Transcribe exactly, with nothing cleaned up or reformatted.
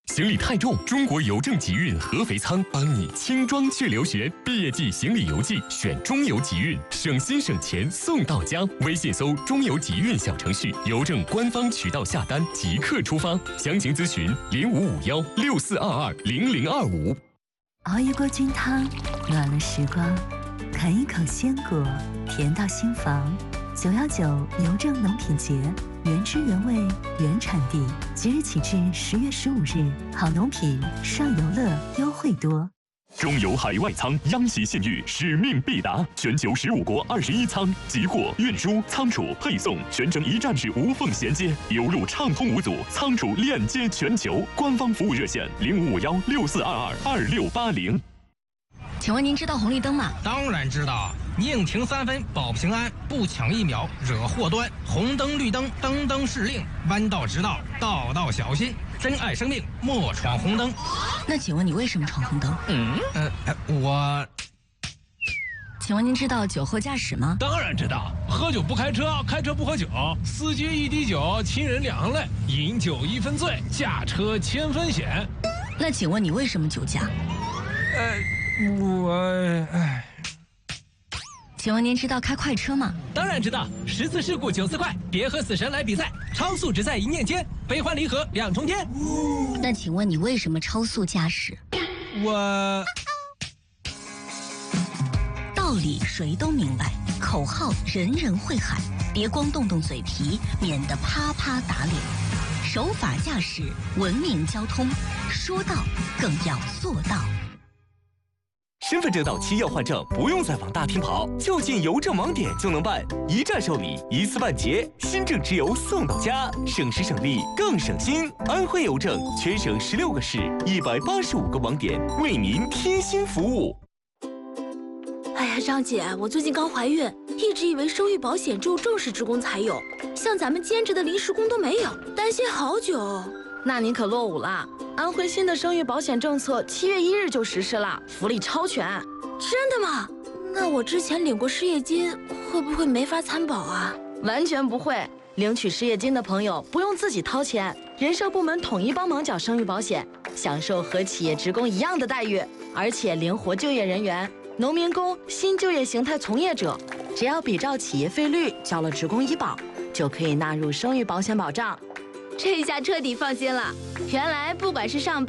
行李太重，中国邮政集运合肥仓帮你轻装去留学。毕业季行李邮寄选中邮集运，省心省钱送到家。微信搜中邮集运小程序，邮政官方渠道下单即刻出发。详情咨询零五五幺六四二二零零二五。 熬一锅菌汤，暖了时光；啃一口鲜果，甜到心房。九幺九邮政农品节，原汁原味，原产地，即日起至十月十五日，好农品上游乐优惠多。 中油海外仓央企信誉，使命必达，全球十五国二十一仓，集货、运输、仓储、配送全程一站式无缝衔接，邮路畅通无阻，仓储链接全球。官方服务热线零五五幺六四二二二六八零。 请问您知道红绿灯吗？ 当然知道，宁停三分保平安，不抢一秒惹祸端。红灯绿灯，灯灯是令，弯道直道，道道小心。珍爱生命，莫闯红灯。 那请问你为什么闯红灯？ 嗯，呃，我…… 请问您知道酒后驾驶吗？ 当然知道，喝酒不开车，开车不喝酒，司机一滴酒，亲人两行泪，饮酒一分醉，驾车千分险。 那请问你为什么酒驾？ 呃。我哎， 请问您知道开快车吗？ 当然知道，十次事故九次快，别和死神来比赛，超速只在一念间，悲欢离合两重天。 那请问你为什么超速驾驶？ 我道理谁都明白，口号人人会喊，别光动动嘴皮，免得啪啪打脸。守法驾驶，文明交通，说到更要做到。 身份证到期要换证，不用再往大厅跑，就近邮政网点就能办，一站受理，一次办结，新证直邮送到家，省时省力更省心。安徽邮政全省十六个市，一百八十五个网点，为您贴心服务。 哎呀，张姐，我最近刚怀孕，一直以为生育保险只有正式职工才有，像咱们兼职的临时工都没有，担心好久。 那您可落伍了。安徽新的生育保险政策七月一日就实施了，福利超全。 真的吗？那我之前领过失业金，会不会没法参保啊？ 完全不会，领取失业金的朋友不用自己掏钱，人社部门统一帮忙缴生育保险，享受和企业职工一样的待遇，而且灵活就业人员、农民工、新就业形态从业者，只要比照企业费率交了职工医保，就可以纳入生育保险保障。 这下彻底放心了，原来不管是上班